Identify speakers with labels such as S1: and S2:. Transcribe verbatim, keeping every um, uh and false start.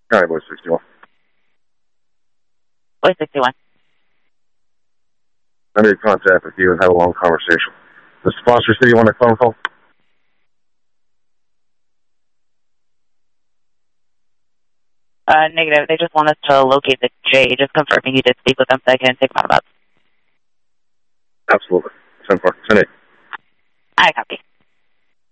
S1: All right, Voice sixty-one.
S2: Voice sixty-one.
S1: I made contact with you and had a long conversation. The sponsor said you want a phone call?
S2: Uh, negative. They just want us to locate the J. Just confirming you did speak with them so I can take them out.
S1: Absolutely. ten four. ten eight.
S2: I copy.